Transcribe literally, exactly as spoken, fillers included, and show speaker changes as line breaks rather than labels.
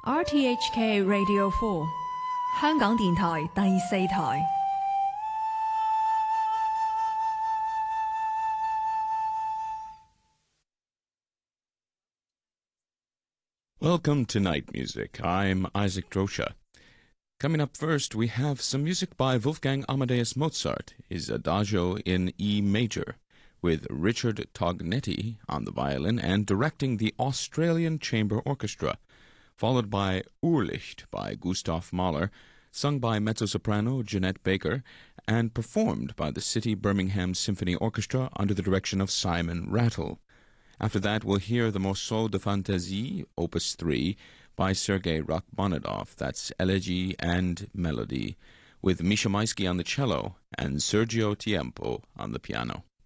R T H K Radio four 香港電台第四台。
Welcome to Night Music. I'm Isaac Drosha. Coming up first, we have some music by Wolfgang Amadeus Mozart, his Adagio in E major, with Richard Tognetti on the violin and directing the Australian Chamber Orchestra, followed by Urlicht by Gustav Mahler, sung by mezzo-soprano Jeanette Baker, and performed by the City Birmingham Symphony Orchestra under the direction of Simon Rattle. After that, we'll hear the Morceau de Fantaisie, Opus three, by Sergei Rachmaninoff, that's Elegy and Melody, with Misha Maisky on the cello and Sergio Tiempo on the piano.